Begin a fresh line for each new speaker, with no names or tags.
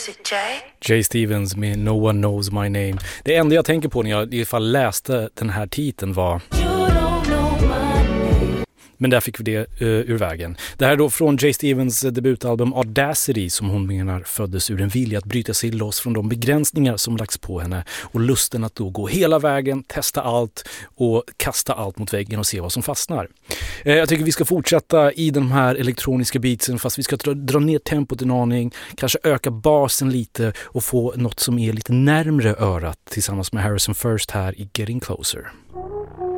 Is it Jay?
Jay Stevens med No One Knows My Name. Det enda jag tänker på när jag i alla fall läste den här titeln var... Men där fick vi det ur vägen. Det här är då från Jay Stevens debutalbum Audacity, som hon menar föddes ur en vilja att bryta sig loss från de begränsningar som lagts på henne och lusten att då gå hela vägen, testa allt och kasta allt mot väggen och se vad som fastnar. Jag tycker vi ska fortsätta i de här elektroniska beatsen, fast vi ska dra ner tempot en aning, kanske öka basen lite och få något som är lite närmre örat tillsammans med Harrison First här i Getting Closer.